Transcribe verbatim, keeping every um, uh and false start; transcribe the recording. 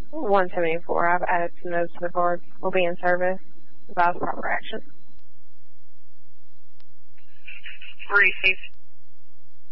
one seventy-four. I've added some notes to the card. Will be in service. Advise proper action. Received.